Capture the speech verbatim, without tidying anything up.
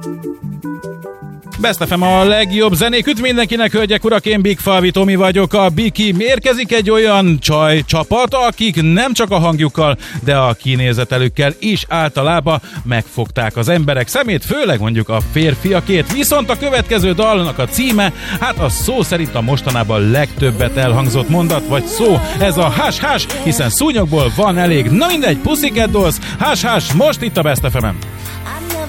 Best ef em a legjobb zenék. Üdv mindenkinek, hölgyek, urak, én Big Falvi Tomi vagyok, a Biki. Érkezik egy olyan csaj csapat, akik nem csak a hangjukkal, de a kinézetelükkel is általában megfogták az emberek szemét, főleg mondjuk a férfiakét. Viszont a következő dalnak a címe, hát a szó szerint a mostanában legtöbbet elhangzott mondat vagy szó, ez a hás-hás, hiszen szúnyogból van elég. Na mindegy, Pussycat Dolls, hás-hás, most itt a Best ef emen.